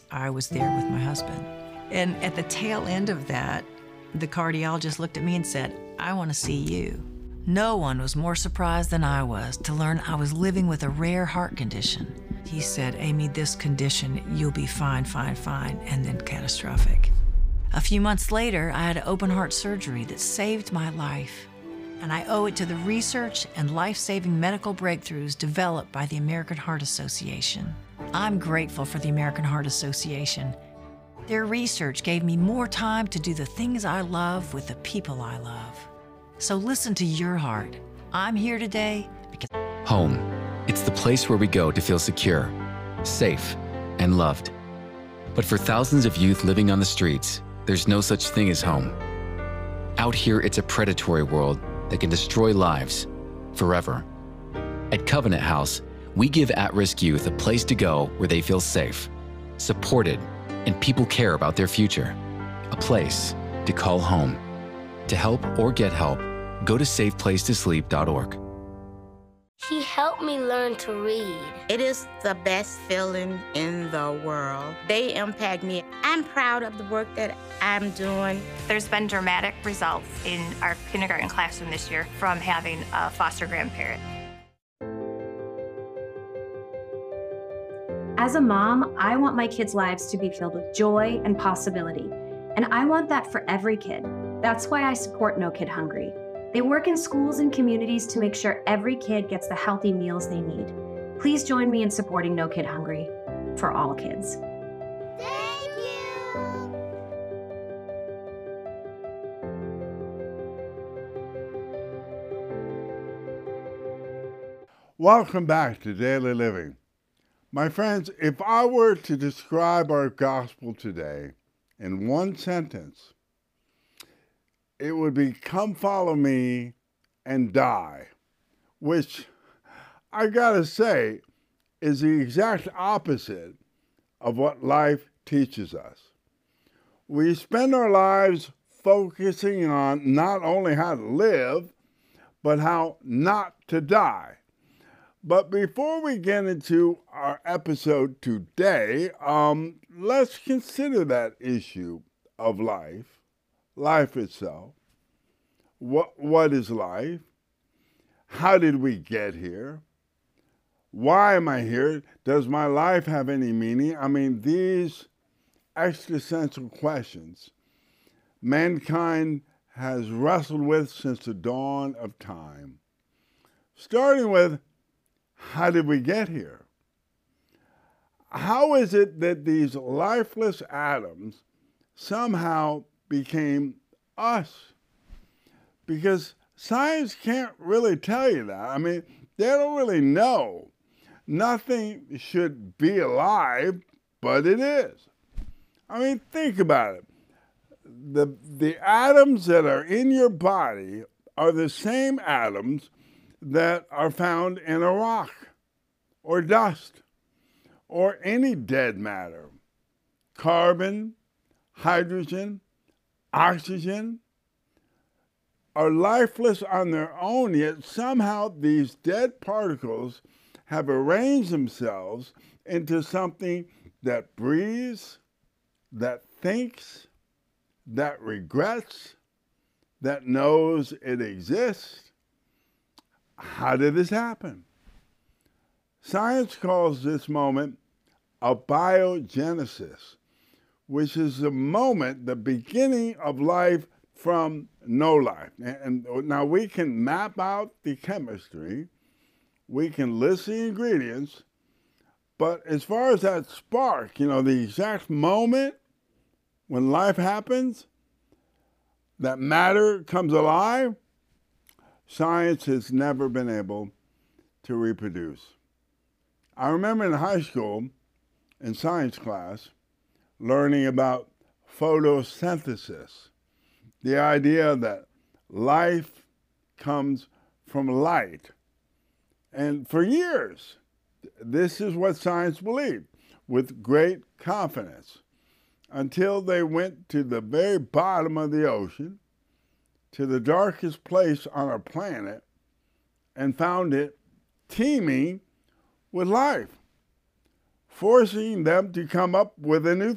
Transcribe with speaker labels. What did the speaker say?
Speaker 1: I was there with my husband. And at the tail end of that, the cardiologist looked at me and said, "I want to see you." No one was more surprised than I was to learn I was living with a rare heart condition. He said, "Amy, this condition, you'll be fine, and then catastrophic." A few months later, I had open heart surgery that saved my life. And I owe it to the research and life-saving medical breakthroughs developed by the American Heart Association. I'm grateful for the American Heart Association. Their research gave me more time to do the things I love with the people I love. So listen to your heart. I'm here today because
Speaker 2: Home. It's the place where we go to feel secure, safe, and loved. But for thousands of youth living on the streets, there's no such thing as home. Out here, it's a predatory world that can destroy lives forever. At Covenant House, we give at-risk youth a place to go where they feel safe, supported, and people care about their future. A place to call home. To help or get help, go to safeplacetosleep.org.
Speaker 3: He helped me learn to read.
Speaker 4: It is the best feeling in the world. They impact me. I'm proud of the work that I'm doing.
Speaker 5: There's been dramatic results in our kindergarten classroom this year from having a foster grandparent.
Speaker 6: As a mom, I want my kids' lives to be filled with joy and possibility, and I want that for every kid. That's why I support No Kid Hungry. They work in schools and communities to make sure every kid gets the healthy meals they need. Please join me in supporting No Kid Hungry for all kids.
Speaker 3: Thank you!
Speaker 7: Welcome back to Daily Living. My friends, if I were to describe our gospel today in one sentence, it would be, "Come follow me and die," which I gotta say is the exact opposite of what life teaches us. We spend our lives focusing on not only how to live, but how not to die. But before we get into our episode today, let's consider that issue of life itself. What is life? How did we get here? Why am I here? Does my life have any meaning? I mean, these existential questions mankind has wrestled with since the dawn of time. Starting with, how did we get here? How is it that these lifeless atoms somehow became us? Because science can't really tell you that. I mean, they don't really know. Nothing should be alive, but it is. I mean, think about it. The atoms that are in your body are the same atoms that are found in a rock or dust or any dead matter. Carbon, hydrogen, oxygen are lifeless on their own, yet somehow these dead particles have arranged themselves into something that breathes, that thinks, that regrets, that knows it exists. How did this happen? Science calls this moment abiogenesis, which is the moment, the beginning of life from no life. And now we can map out the chemistry, we can list the ingredients, but as far as that spark, the exact moment when life happens, that matter comes alive, science has never been able to reproduce. I remember in high school, in science class, learning about photosynthesis, the idea that life comes from light. And for years, this is what science believed with great confidence, until they went to the very bottom of the ocean, to the darkest place on our planet, and found it teeming with life. forcing them to come up with a new